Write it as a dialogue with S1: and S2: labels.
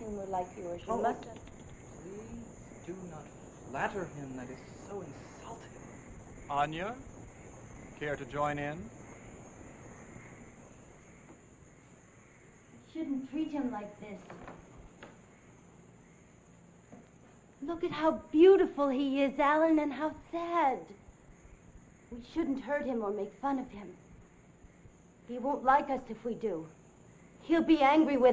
S1: humor like yours. You
S2: Oh,
S1: mustn't.
S2: please do not flatter him. That is so insulting.
S3: Anya, care to join in?
S4: You shouldn't treat him like this. Look at how beautiful he is, Alan, and how sad. We shouldn't hurt him or make fun of him. He won't like us if we do. He'll be angry with